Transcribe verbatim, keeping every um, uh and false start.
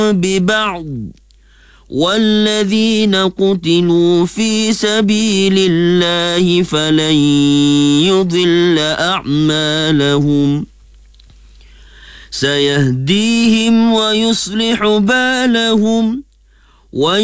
ببعض والذين قتلوا في سبيل الله فلن يضل أعمالهم سيهديهم ويصلح بالهم